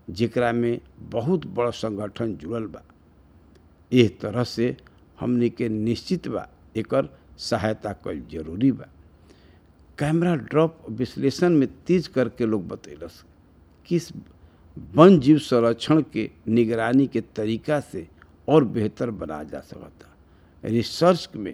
जेकरा में बहुत बड़ा संगठन जुड़ल बा। इस तरह से हमनी के निश्चित बा एकर सहायता कईल जरूरी बा। कैमरा ड्रॉप विश्लेषण में तेज करके लोग बतैलस कि वन जीव संरक्षण के निगरानी के तरीका से और बेहतर बना जा सकता। रिसर्च में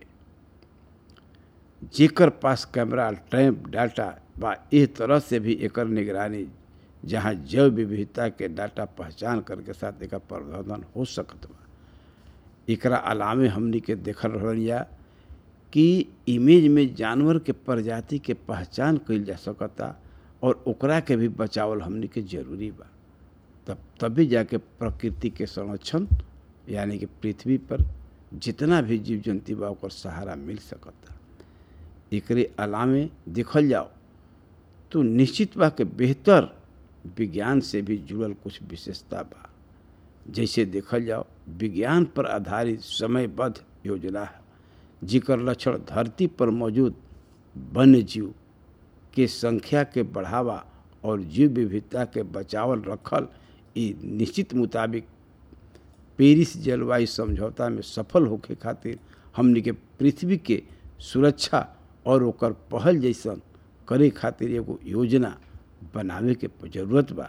जेकर पास कैमरा ट्रैप डाटा बा इस तरह से भी एकर निगरानी जहाँ जैव विविधता के डाटा पहचान करके साथ एकर प्रबंधन हो सकत बा। एकरा अलावे हमनी के देखल रहलिया कि इमेज में जानवर के प्रजाति के पहचान कईल जा सकता और ओकरा के भी बचावल हमनी के जरूरी बा। तभी जाके प्रकृति के संरक्षण यानी कि पृथ्वी पर जितना भी जीव जंतु बा ओकर सहारा मिल सकता। एकरे अलावे देखल जाओ तो निश्चित बा के बेहतर विज्ञान से भी जुड़ल कुछ विशेषता बा। जैसे देखल जाओ विज्ञान पर आधारित समयबद्ध योजना है जेकर लक्षण धरती पर मौजूद वन्य जीव के संख्या के बढ़ावा और जीव विविधता के बचावल रखल ई निश्चित मुताबिक पेरिस जलवायु समझौता में सफल होके खातिर हमनी के पृथ्वी के सुरक्षा और ओकर पहल जैसन करे खातिर एगो योजना बनावे के जरूरत बा।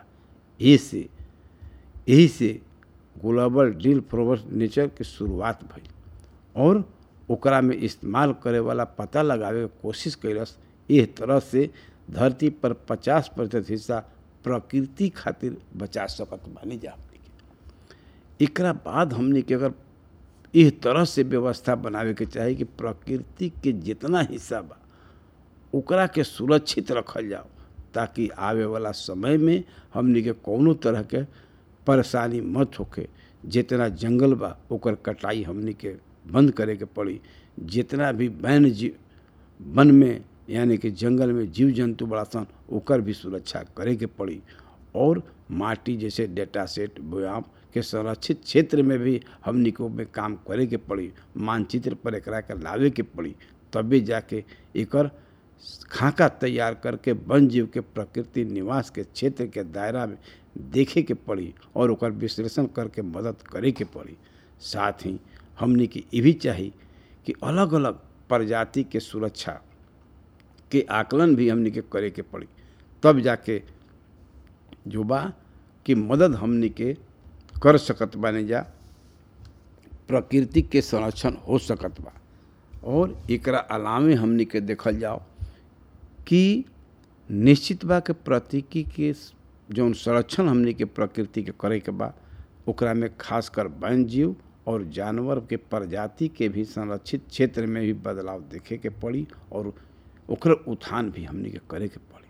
यही से ग्लोबल डील फॉर नेचर के शुरुआत भइल और ओकरा में इस्तेमाल करे वाला पता लगावे के कोशिश कैलस। इस तरह से धरती पर 50% हिस्सा प्रकृति खातिर बचा सकत बानी जा। एकरा बाद हमने के अगर इस तरह से व्यवस्था बनावे के चाही कि प्रकृति के जितना हिस्सा बा ओकरा के सुरक्षित रखल जाओ ताकि आवे वाला समय में हमने के कोनो तरह के परेशानी मत होके। जितना जंगल बा ओकर कटाई हमने के बंद करे के पड़ी। जितना भी वन में यानी कि जंगल में जीव जंतु बड़ा सन ओकर भी सुरक्षा करे के पड़ी। और माटी जैसे डेटा सेट व्यायाम के संरक्षित क्षेत्र में भी हमनी को में काम करे के पड़ी। मानचित्र पर एकरा के लावे के पड़ी। तभी जाके एकर खाका तैयार करके वन जीव के प्रकृति निवास के क्षेत्र के दायरा में देखे के पड़ी और ओकर विश्लेषण करके मदद करे के पड़ी। साथ ही हमनी के ये भी चाहिए कि अलग अलग प्रजाति के सुरक्षा के आकलन भी हमनी के करे के पड़ी। तब जाके जो बा कि मदद हमनी के कर सकत बानी जा, प्रकृति के संरक्षण हो सकत बा। और एकरा अलावे हमनी के देखल जाओ कि निश्चित बा के प्रकृति के जौन संरक्षण हमनी के प्रकृति के करे के बा ओकरा में खासकर वन्य जीव और जानवर के प्रजाति के भी संरक्षित क्षेत्र में भी बदलाव देखे के पड़ी और ओकर उत्थान भी हमनी के करे के पड़ी।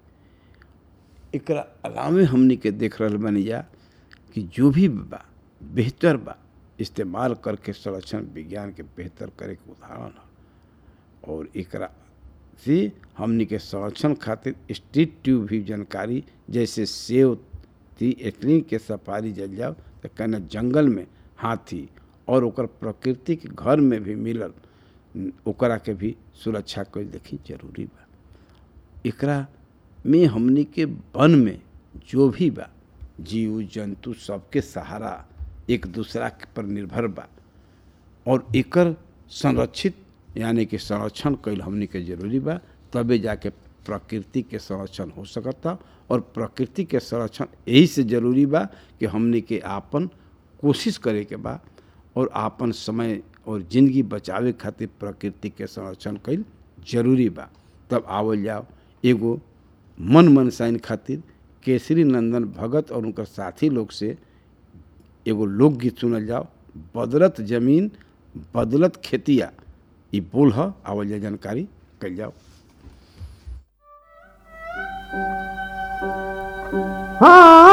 एकरा अलावे हमनी के देख रहल बानी जा कि जो भी बा बेहतर बा इस्तेमाल करके संरक्षण विज्ञान के बेहतर करे के उदाहरण है। और एकरा से हमनी के संरक्षण खातिर स्ट्रीट ट्यूब भी जानकारी जैसे सेव थी एटली के सफारी जल जाओ तो कहना जंगल में हाथी और ओकर प्रकृति के घर में भी मिलल ओकरा के भी सुरक्षा कर देखी जरूरी बा। एकरा में हमनी के वन में जो भी बा जीव जंतु सबके सहारा एक दूसरा पर निर्भर बा और एकर संरक्षित यानी कि संरक्षण कईल हमनी के जरूरी बा। तबे जाके प्रकृति के संरक्षण हो सकता। और प्रकृति के संरक्षण यही से जरूरी बा कि हमनी के आपन कोशिश करे के बा और आपन समय और जिंदगी बचावे खातिर प्रकृति के संरक्षण कईल जरूरी बा। तब आवल जाओ एगो मन मनसाइन खातिर केसरी नंदन भगत और उनकर साथी लोग से एगो लोकगीत सुनल जाओ। बदलत जमीन बदलत खेतिया ई बोल ह आवल जा जानकारी कल जाओ। हाँ